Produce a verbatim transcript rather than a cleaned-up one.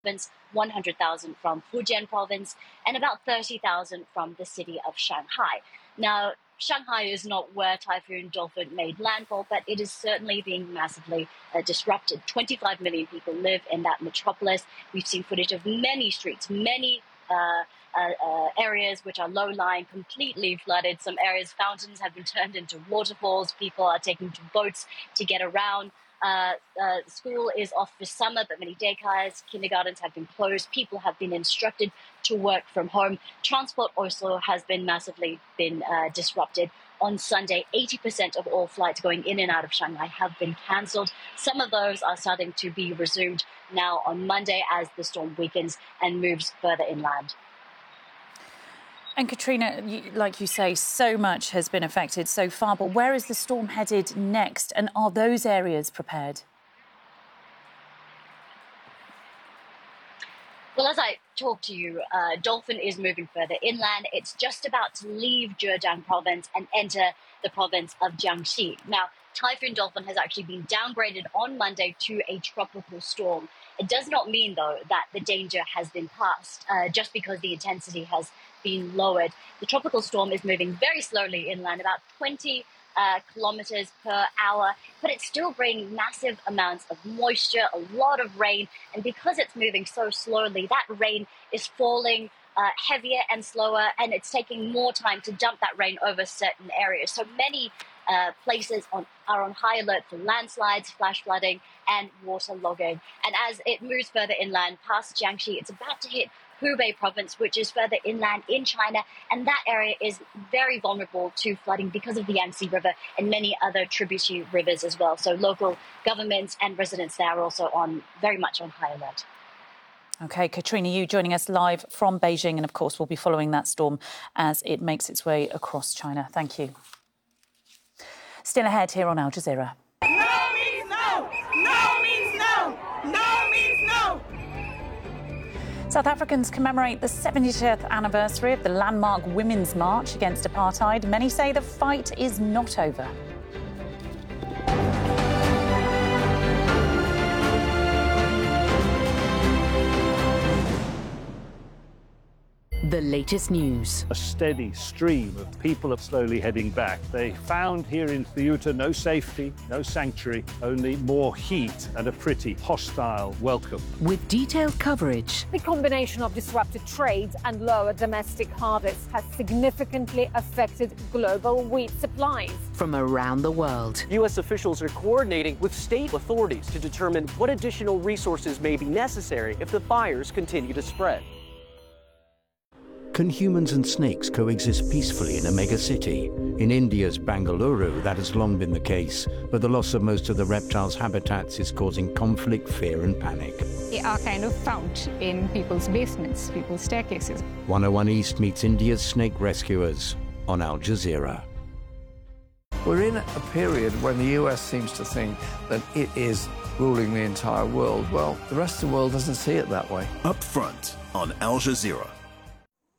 province, one hundred thousand from Fujian province, and about thirty thousand from the city of Shanghai. Now, Shanghai is not where Typhoon Dolphin made landfall, but it is certainly being massively uh, disrupted. twenty-five million people live in that metropolis. We've seen footage of many streets, many uh, uh, uh, areas which are low-lying, completely flooded. Some areas, fountains have been turned into waterfalls. People are taking to boats to get around. Uh, uh, school is off for summer, but many daycares, kindergartens have been closed. People have been instructed to work from home. Transport also has been massively been uh, disrupted. On Sunday, eighty percent of all flights going in and out of Shanghai have been cancelled. Some of those are starting to be resumed now on Monday as the storm weakens and moves further inland. And Katrina, like you say, so much has been affected so far, but where is the storm headed next? And are those areas prepared? Well, as I talked to you, uh, Dolphin is moving further inland. It's just about to leave Zhejiang province and enter the province of Jiangxi. Now, Typhoon Dolphin has actually been downgraded on Monday to a tropical storm. It does not mean, though, that the danger has been passed, uh, just because the intensity has been lowered. The tropical storm is moving very slowly inland, about twenty uh, kilometers per hour, but it's still bringing massive amounts of moisture, a lot of rain, and because it's moving so slowly, that rain is falling uh, heavier and slower, and it's taking more time to dump that rain over certain areas. So many uh, places on, are on high alert for landslides, flash flooding, and water logging. And as it moves further inland past Jiangxi, it's about to hit Hubei province, which is further inland in China, and that area is very vulnerable to flooding because of the Yangtze River and many other tributary rivers as well. So local governments and residents there are also on very much on high alert. OK, Katrina, you joining us live from Beijing, and of course we'll be following that storm as it makes its way across China. Thank you. Still ahead here on Al Jazeera. No means no! No means no! No means no! South Africans commemorate the seventieth anniversary of the landmark Women's March against apartheid. Many say the fight is not over. The latest news. A steady stream of people are slowly heading back. They found here in Ceuta no safety, no sanctuary, only more heat and a pretty hostile welcome. With detailed coverage. The combination of disrupted trade and lower domestic harvests has significantly affected global wheat supplies. From around the world. U S officials are coordinating with state authorities to determine what additional resources may be necessary if the fires continue to spread. Can humans and snakes coexist peacefully in a megacity? In India's Bangalore, that has long been the case, but the loss of most of the reptiles' habitats is causing conflict, fear and panic. They are kind of found in people's basements, people's staircases. one oh one East meets India's snake rescuers on Al Jazeera. We're in a period when the U S seems to think that it is ruling the entire world. Well, the rest of the world doesn't see it that way. Up front on Al Jazeera.